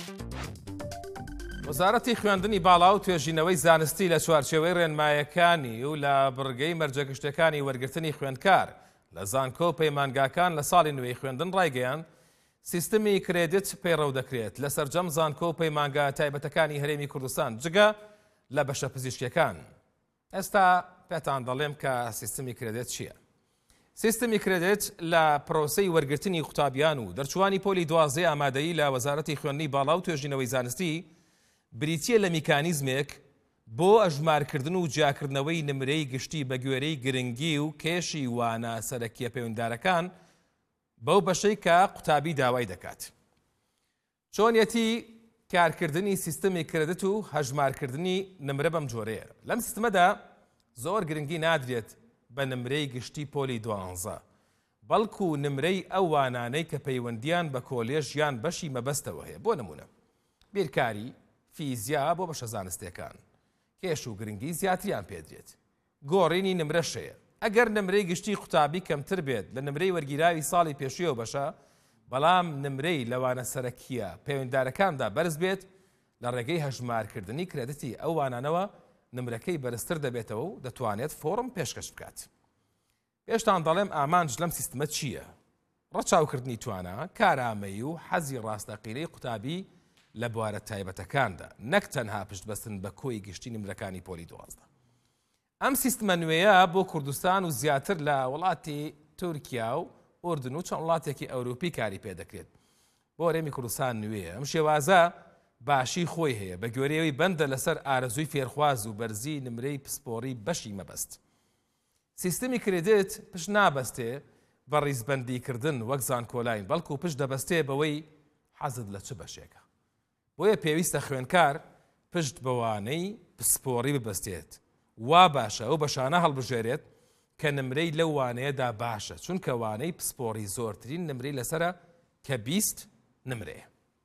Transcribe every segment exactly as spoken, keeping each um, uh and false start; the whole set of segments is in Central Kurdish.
وەزارەتی خوێندنی باڵا و توێژینەوەی زانستی لە چوارچێوەی ڕێنمایەکانی و لە بڕگەی مەرجەگشتەکانی وەرگرتنی خوێندکار لە زانکۆ و پەیمانگاکان لە ساڵی نوێی خوێندن ڕایگەیاند سیستمی کرێدت پەیڕەو دەکرێت لە سەرجەم زانکۆ و پەیمانگا تایبەتەکانی هەرێمی کوردستان جگە لە بەشە پزیشکیەکان. ئێستا پێتان دەڵێم کە سیستمی کرێدت چییە؟ سیستمی کرێدت لە پرۆسەی وەرگرتنی قوتابیان و دەرچوانی پۆلی دوازدەی ئامادەیی لە وەزارەتی خوێندنی باڵا و توێژینەوەی زانستی بریتیە لە میکانیزمێک بۆ ئەژمارکردن و جیاکردنەوەی نمرەی گشتی بە گوێرەی گرنگی و کێشی وانە سەرەکیە پەیوەنددارەکان بەو بەشەی کە قوتابی داوای دەکات. چۆنیەتی کارکردنی سیستمی کرێدت و هەژمارکردنی نمرە بەم جۆرەیە. لەم سیستمەدا زۆر گرنگی نادرێت بە نمرەی گشتی پۆلی دوانزە، بەڵکو نمرەی ئەو وانانەی کە پەیوەندیان بە کۆلێژ یان بەشی مەبەستەوە هەیە. بۆ نمونە بیرکاری، فیزیا بۆ بەشە زانستیەکان کێش و گرنگی زیاتریان پێدرێت. گۆڕینی نمرەشەیە. ئەگەر نمرەی گشتی قوتابی کەمتر بێت لە نمرەی وەرگیراوی ساڵی پێشوویەوە بەشە، بەڵام نمرەی لەوانە سەرەکیە پەیوەنددارەکاندا بەرز بێت، لە ڕێگەی هەژمارکردنی کرێدتی ئەو وانانەوە نمرەکەی بەرزتر دەبێتەوە و دەتوانێت فۆرم پێشکەش بکات. پێشتان دەڵێم ئامانج لەم سیستمە چییە؟ ڕەچاوکردنی توانە، کارامەیی و حەزی ڕاستەقینەی قوتابی لە بوارە تایبەتەکاندا، نەک تەنها پشت بەستن بە کۆی گشتی نمرەکانی پۆلی دوازدە. ئەم سیستمە نوێیە بۆ کوردستان و زیاتر لە وڵاتی تورکیا و ئوردن و چەند وڵاتێکی ئەوروپی کاری پێدەکرێت. بۆ هەرێمی کوردستان نوێیە. ئەم شێوازە باشی خۆی هەیە بە گوێرەوەی بەندە لەسەر ئارەزووی فێرخواز و بەرزی نمرەی پسپۆڕی بەشی مەبەست. سیستمی کرێدت پشت نابەستێ بە ڕیزبەندیکردن وەک زانکۆلاین، بەڵکو پشت دەبەستێ بەوەی حەزت لە چ بەشێکە. بۆیە پێویستە خوێنکار پشت بەوانەی پسپۆڕی ببەستێت، وا باشە ئەو بەشانە هەڵبژێرێت کە نمرەی لەو وانەیەدا باشە، چونکە وانەی پسپۆڕی زۆرترین نمرەی لەسرە کە بیست نمرەیە.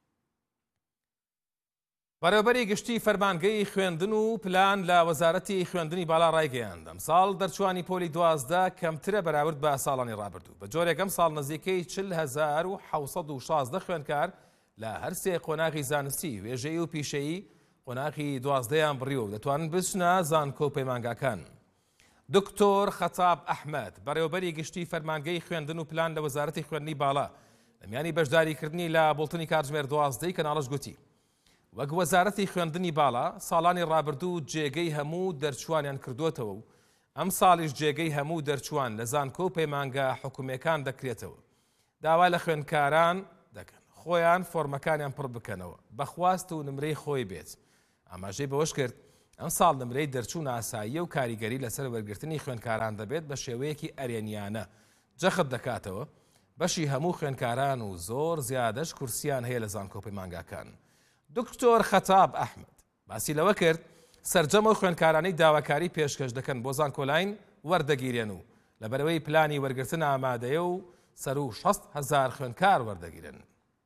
بەڕێوەبەری گشتی فەرمانگەی خوێندن و پلان لە وەزارەتی خوێندنی باڵا ڕایگەیاند ئەم ساڵ دەرچوانی پۆلی دوازدە کەمترە بەراورد بە ساڵانی ڕابردوو. بە جۆرێک ئەم ساڵ نزیکەی چل هەزار و حەوسەد و شازدە خوێندکار لە هەرسێ قۆناغی زانستی، وێژەی و پیشەیی قۆناغی دوازدەیان بڕیوە و دەتوانن بچنە زانکۆ و پەیمانگاکان. دکتۆر خەتاب ئەحمەد بەڕێوەبەری گشتی فەرمانگەی خوێندن و پلان لە وەزارەتی خوێندنی باڵا لە میانی بەشداریکردنی لە بوڵتنی کاتژمێر دوازدەی کەناڵەش گوتی وەک وەزارەتی خوێندنی باڵا ساڵانی ڕابردوو جێگەی هەموو دەرچوانیان کردوتەوە و ئەم ساڵیش جێگەی هەموو دەرچوان لە زانکۆ و پەیمانگا حکوومەکان دەکرێتەوە. داوا لە خوێندکاران دەکەن خۆیان فۆرمەکانیان پڕ بکەنەوە بەخواست و نمرەی خۆی بێت. ئاماژەی بەوەش کرد ئەم ساڵ نمرەی دەرچوون ئاساییە و کاریگەری لەسەر وەرگرتنی خوێندکاران دەبێت بە شێوەیەکی ئەرێنیانە جەخت دەکاتەوە. بەشی هەموو خوێندکاران و زۆر زیادەش کورسیان هەیە لە زانکۆ و پەیمانگاکان. دکتۆر خەتاب ئەحمەد باسی لەوە کرد سەرجەمە خوێندکارانەی داواکاری پێشکەش دەکەن بۆ زانکۆلاین وەردەگیرێن و لەبەرەوەی پلانی وەرگرتن ئامادەیە و سەر و شەست هەزار خوێندکار وەردەگیرن.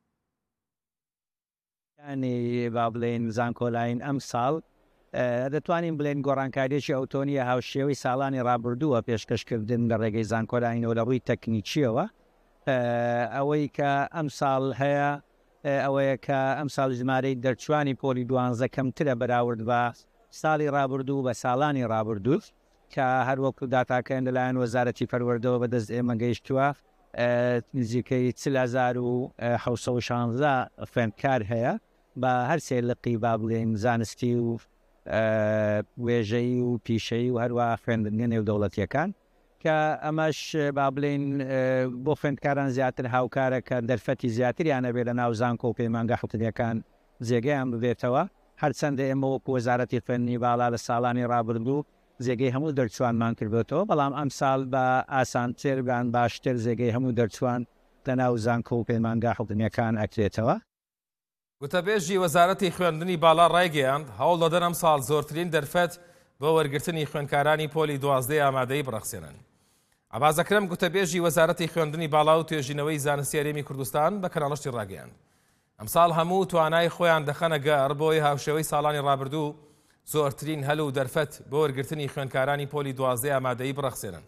ینی با بڵێن زانکۆلاین ئەم ساڵ دەتوانین بڵێن گۆڕانکاریێکی ئەوتۆنیە هاوشێوەی ساڵانی ڕابردووە پێشکەشکردن لە ڕێگەی زانکۆلاینەوە لە ڕووی تەکنیکیەوە. ئەوەی کە ئەم ساڵ هەیە ئەوەیە کە ئەم ساڵ ژمارەی دەرچوانی پۆلی دوانزە کەمترە بەراورد بە ساڵی ڕابردوو بە ساڵانی ڕابردوو کە هەروەکو داتاکەن لەلایەن وەزارەتی پەروەردەوە بەدەست ئێمە گەیشتووە نزیکەی چل هەزار و حەوسەد و شانزە خوێندکار هەیە بە هەر سێ لقی با بڵێن زانستی و وێژەی و پیشەی و هەروە خوێندنگە نێودەوڵەتیەکان کە ئەمەش با بڵێن بۆ خوێندکاران زیاتر هاوکارە کە دەرفەتی زیاتریانە بێت لە ناو زانکۆ و پەیمانگا حوتنیەکان جێگەیان ببێتەوە. هەرچەندە ئێمە وەکو وەزارەتی خوێندنی باڵا لە ساڵانی ڕابردوو جێگەی هەموو دەرچوانمان کردوێتەوە، بەڵام ئەم ساڵ بە ئاسانترگان باشتر جێگەی هەموو دەرچوان لە ناو زانکۆ و پەیمانگا حوتنیەکان ئەکرێتەوە. وتەبێژی وەزارەتی خوێندنی باڵا ڕایگەیاند هەوڵ دەدەن ئەم ساڵ زۆرترین دەرفەت بۆ وەرگرتنی خوێندکارانی پۆلی دوازدەی ئامادەی بڕەخسێنن. عەباس ئەکرەم گوتەبێژی وەزارەتی خوێندنی باڵا و توێژینەوەی زانستی هەرێمی کوردستان بە کەناڵەشتی ڕاگەیاند ئەم ساڵ هەموو توانای خۆیان دەخەنە گەڕ بۆی هاوشێوەی ساڵانی ڕابردوو زۆرترین هەلو و دەرفەت بۆ وەرگرتنی خوێندکارانی پۆلی دوازدەی ئامادەی بڕەخسێنن.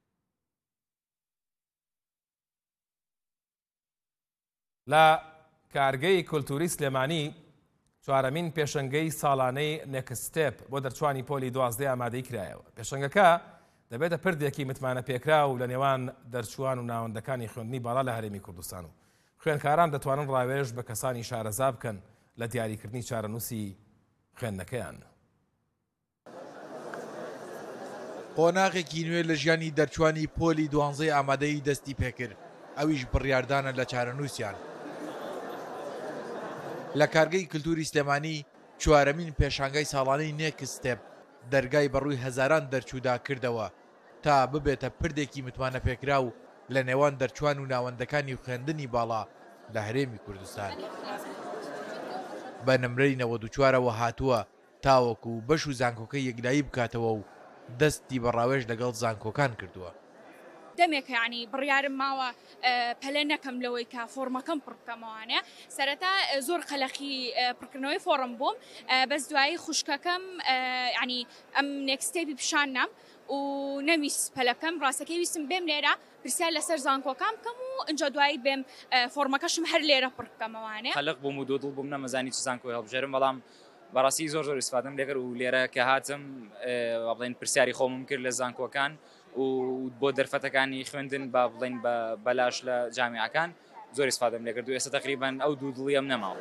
لە کارگەی کولتوری سلێمانی چوارەمین پێشەنگەی ساڵانەی نێکستێپ بۆ دەرچوانی پۆلی دوازدەی ئامادەی کرایەوە. پێشەنگەکە دەبێتە پردێکی متمانە پێکرا و لە نێوان دەرچوان و ناوەندەکانی خوێندنی باڵا لە هەرێمی کوردستان و خوێندکاران دەتوانن ڕاوێژ بە کەسانی شارەزا بکەن لە دیاریکردنی چارەنووسی خوێندنەکەیان. قۆناغێکی نوێ لە ژیانی دەرچوانی پۆلی دوانزەی ئامادەی دەستی پێکرد، ئەویش بڕیاردانە لە چارەنووسیان. لە کارگەی کللتوری سلێمانی چوارەمین پێشانگای ساڵانەی نێکستێپ دەرگای بەڕووی هەزاران دەرچوودا کردەوە تا ببێتە پردێکی متمانە پێکرا و لە نێوان دەرچوان و ناوەندەکانی خوێندنی باڵا لە هەرێمی کوردستان. بە نمرەی نەوەد و چوارەوە هاتووە تاوەکو بەش و زانکۆکە یەکلایی بکاتەوە و دەستی بە ڕاوێژ لەگەڵ زانکۆکان کردووە. دەمێک ینی بڕیارم ماوە پەلە نەکەم لەوەی کە فۆرمەکەم پڕ بکەمەوانێ. سەرەتا زۆر خەلەخی پڕکردنەوەی فۆرم بووم، بەس دوایی خوشکەکەم ینی ئەم نێکستێپی پیشاننام و نەویست پەلەکەم ڕاستەکەی ویستم بێم لێرە پرسیار لەسەر زانکۆکان بکەم و ئەنجا دوایی بێم فۆرمەکەشم هەر لێرە پڕ بکەمەوانێ. خەلق بووم و دۆدڵ بووم نەمەزانی چ زانکۆی هەڵبژێرم، بەڵام بەڕاستی زۆر زۆر ئیسفادەم لێکرد و لێرە کە هاتم بڵێن پرسیاری خۆمم کرد لە زانکۆکان و بۆ دەرفەتەکانی خوێندن با بڵێن بەلاش لە جامیعەکان زۆر ئیسفادەم لێکرد و ئێستا تەقریبان ئەو دوو دڵیم نەماوە.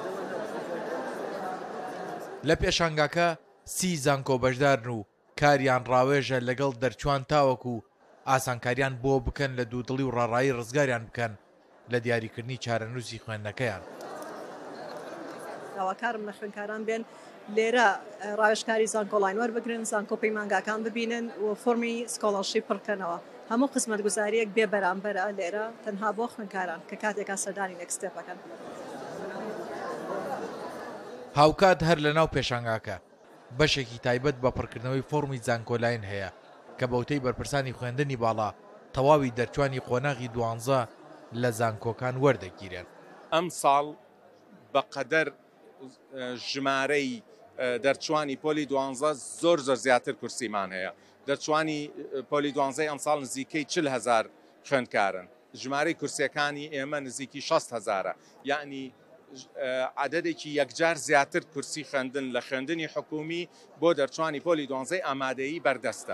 لە پێشانگاکە سی زانکۆ بەشدارن و کاریان ڕاوێژە لەگەڵ دەرچوان تاوەکو ئاسانکاریان بۆ بکەن لە دوودڵی و ڕاڕایی ڕزگاریان بکەن لە دیاریکردنی چارەنووسی خوێندنەکەیان. داواکارم لە خوێندکاران بێن لێرە ڕاوێژکاری زانکۆڵین وەربگرن، زانکۆ پەیمانگاکان ببینن و فۆرمی سکۆڵەرشیپ پڕکەنەوە. هەموو قسمەت گوزاریەک بێ بەرامبەرە لێرە تەنها بۆ خوێندکاران کە کاتێکا سەردانی نێکستێپەکەن. هاوکات هەر لە ناو پێشانگاکە بەشێکی تایبەت بە پڕکردنەوەی فۆرمی زانکۆلاین هەیە کە بەوتەی بەرپرسانی خوێندنی باڵا تەواوی دەرچوانی قۆناغی دوانزە لە زانکۆکان وەردەگیرێن. ئەم ساڵ بەقەدەر ژمارەی دەرچوانی پۆلی دوانزە زۆر زۆر زیاتر کورسیمان هەیە. دەرچوانی پۆلی دوانزەی ئەم ساڵ نزیکەی چل هەزار خوێندکارن. ژمارەی کورسیەکانی ئێمە نزیکی شەست هەزارە، یعنی عددێکی یەکجار زیاتر کورسی خوێندن لە خوێندنی حکومی بۆ دەرچوانی پۆلی دوانزەی ئامادەیی بەردەستە.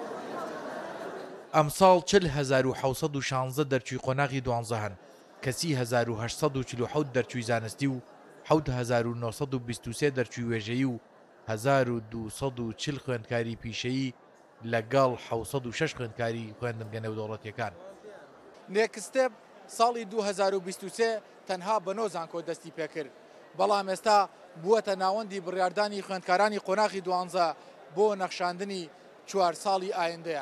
ئەم ساڵ چل هەزار و حەوسەد و شانزە دەرچووی قۆناغی دوانزە هەن کە سی هەزار و هەشت سەد و چل و حەوت دەرچووی زانستی و حەوت هەزار و نۆ سەد و بیست و سێ دەرچووی وێژەیی و هەزار و دوو سەد و چل خوێندکاری پیشەیی لەگەڵ حەوت و شەش خوێندکاری خوێندنگە نێودەوڵەتیەکان. نێکستێپ ساڵی دوو هەزار و بیست و سێ تەنها بە نۆ زانکۆ دەستی پێکرد، بەڵام ئێستا بووەتە ناوەندی بڕیاردانی خوێندکارانی قۆناغی دوانزە بۆ نەخشاندنی چوار ساڵی ئایندەیە.